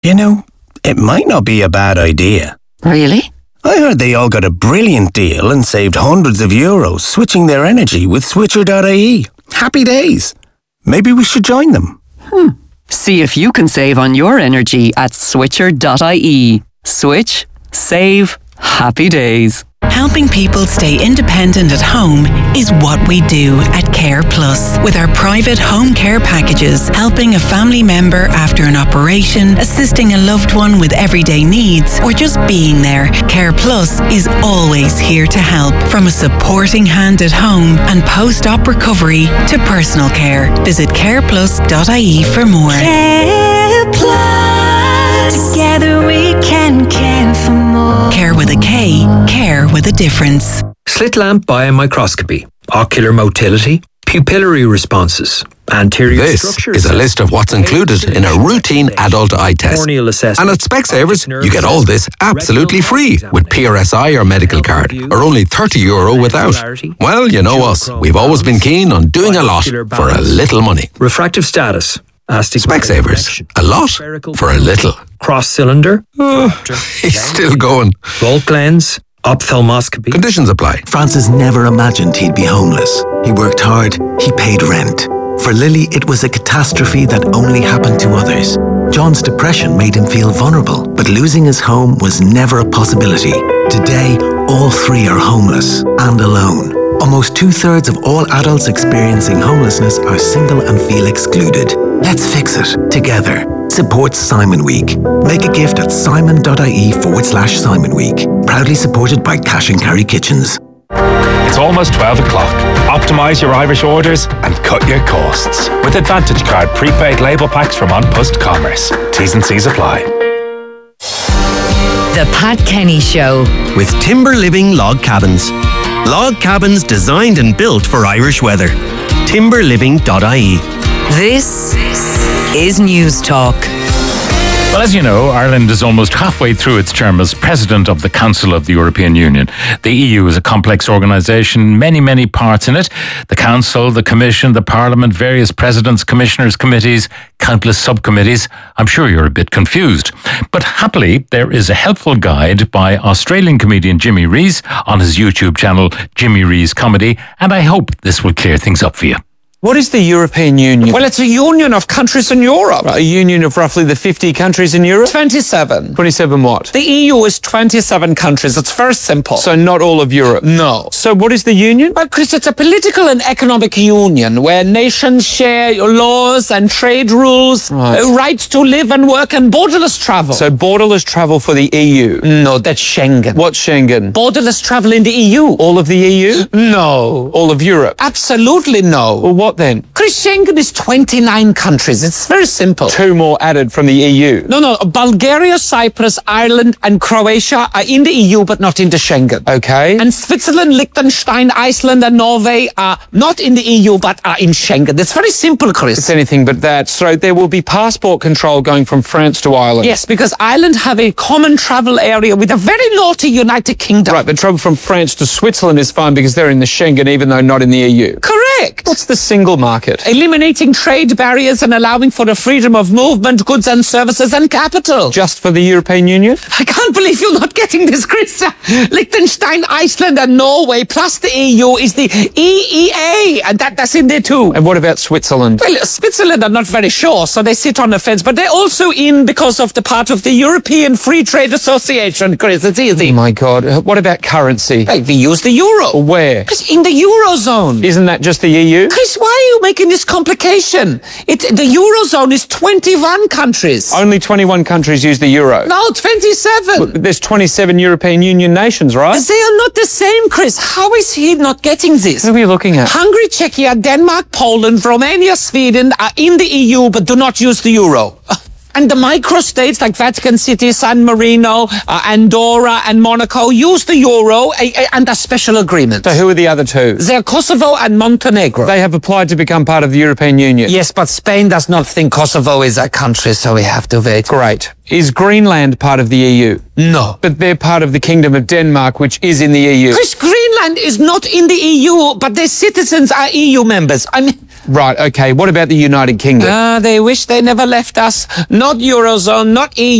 You know, it might not be a bad idea. Really? I heard they all got a brilliant deal and saved hundreds of euros switching their energy with Switcher.ie. Happy days. Maybe we should join them. See if you can save on your energy at Switcher.ie. Switch, save, happy days. Helping people stay independent at home is what we do at Care Plus. With our private home care packages, helping a family member after an operation, assisting a loved one with everyday needs, or just being there, Care Plus is always here to help. From a supporting hand at home and post-op recovery to personal care. Visit careplus.ie for more. Care Plus. Together we can care for more. Care with a K, care with a difference. Slit lamp biomicroscopy, ocular motility, pupillary responses, anterior This structure is a list of what's included in a routine adult eye test. corneal assessment. And at Specsavers, you get all this absolutely free with PRSI or medical card, or only €30 without. Well, you know us. We've always been keen on doing a lot for a little money. Refractive status, Specsavers, a lot for a little. cross cylinder, He's still going. Volt lens, ophthalmoscopy. Conditions apply. Francis never imagined he'd be homeless. He worked hard, he paid rent. For Lily, it was a catastrophe that only happened to others. John's depression made him feel vulnerable, but losing his home was never a possibility. Today, all three are homeless and alone. Almost 2/3 of all adults experiencing homelessness are single and feel excluded. Let's fix it together. Support Simon Week. Make a gift at simon.ie/Simon Week. Proudly supported by Cash and Carry Kitchens. It's almost 12 o'clock. Optimise your Irish orders and cut your costs with Advantage Card prepaid label packs from On Post Commerce. T's and C's apply. The Pat Kenny Show with Timber Living Log Cabins. Log cabins designed and built for Irish weather. Timberliving.ie. This is News Talk. Well, as you know, Ireland is almost halfway through its term as President of the Council of the European Union. The EU is a complex organisation, many parts in it. The Council, the Commission, the Parliament, various presidents, commissioners, committees, countless subcommittees. I'm sure you're a bit confused. But happily, there is a helpful guide by Australian comedian Jimmy Rees on his YouTube channel, Jimmy Rees Comedy, and I hope this will clear things up for you. What is the European Union? Well, it's a union of countries in Europe. A union of roughly the 50 countries in Europe? 27. 27 what? The EU is 27 countries. It's very simple. So not all of Europe? No. So what is the union? Well, Chris, it's a political and economic union where nations share laws and trade rules, rights to live and work and borderless travel. So borderless travel for the EU? No, that's Schengen. What's Schengen? Borderless travel in the EU. All of the EU? No. All of Europe? Absolutely no. Well, what then? Chris, Schengen is 29 countries. It's very simple. 2 more added from the EU? No. Bulgaria, Cyprus, Ireland and Croatia are in the EU but not in the Schengen. Okay. And Switzerland, Liechtenstein, Iceland and Norway are not in the EU but are in Schengen. It's very simple, Chris. It's anything but that. So there will be passport control going from France to Ireland? Yes, because Ireland have a common travel area with a very naughty United Kingdom. Right, but travel from France to Switzerland is fine because they're in the Schengen even though not in the EU. Correct. What's the single market? Eliminating trade barriers and allowing for the freedom of movement, goods and services and capital. Just for the European Union? I can't believe you're not getting this, Chris. Liechtenstein, Iceland and Norway plus the EU is the EEA, and that's in there too. And what about Switzerland? Well, Switzerland, I'm not very sure, so they sit on the fence, but they're also in because of the part of the European Free Trade Association, Chris. It's easy. Oh my God. What about currency? Well, we use the euro. Where? Chris, in the Eurozone. Isn't that just the EU? Chris, why are you making this complication? The Eurozone is 21 countries. Only 21 countries use the euro? No, 27. Well, there's 27 European Union nations, right? They are not the same, Chris. How is he not getting this? What are we looking at? Hungary, Czechia, Denmark, Poland, Romania, Sweden are in the EU but do not use the euro. And the micro-states like Vatican City, San Marino, Andorra and Monaco use the euro under special agreement. So who are the other two? They're Kosovo and Montenegro. They have applied to become part of the European Union. Yes, but Spain does not think Kosovo is a country, so we have to wait. Great. Is Greenland part of the EU? No. But they're part of the Kingdom of Denmark, which is in the EU. Chris, Greenland is not in the EU, but their citizens are EU members. I mean, Right, okay. What about the United Kingdom? They wish they never left us. Not Eurozone, not EU.